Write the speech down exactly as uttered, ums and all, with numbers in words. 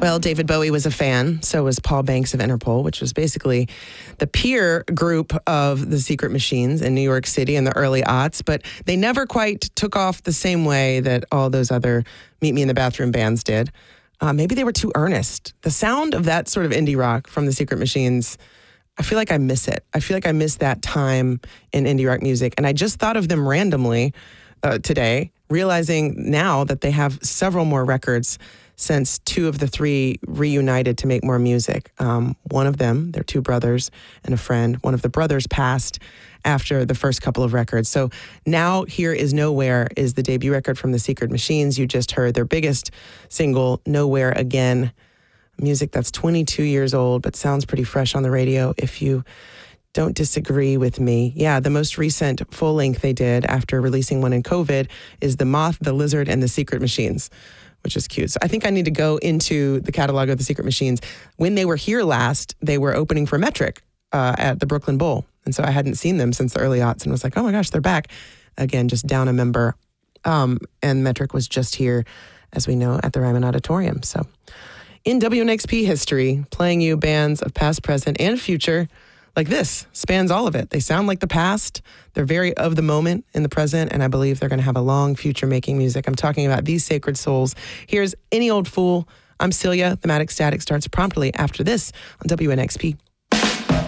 Well, David Bowie was a fan. So was Paul Banks of Interpol, which was basically the peer group of the Secret Machines in New York City in the early aughts. But they never quite took off the same way that all those other Meet Me in the Bathroom bands did. Uh, maybe they were too earnest. The sound of that sort of indie rock from the Secret Machines, I feel like I miss it. I feel like I miss that time in indie rock music. And I just thought of them randomly uh, today, realizing now that they have several more records since two of the three reunited to make more music. Um, one of them, they're two brothers and a friend, one of the brothers passed after the first couple of records. So now Here Is Nowhere is the debut record from the Secret Machines. You just heard their biggest single, Nowhere Again. Music that's twenty-two years old, but sounds pretty fresh on the radio if you don't disagree with me. Yeah, the most recent full length they did after releasing one in COVID is The Moth, the Lizard, and the Secret Machines, which is cute. So I think I need to go into the catalog of the Secret Machines. When they were here last, they were opening for Metric uh, at the Brooklyn Bowl. And so I hadn't seen them since the early aughts and was like, oh my gosh, they're back. Again, just down a member. Um, and Metric was just here, as we know, at the Ryman Auditorium. So in W N X P history, playing you bands of past, present, and future like this spans all of it. They sound like the past. They're very of the moment in the present, and I believe they're going to have a long future making music. I'm talking about These Sacred Souls. Here's Any Old Fool. I'm Celia. Thematic Static starts promptly after this on W N X P.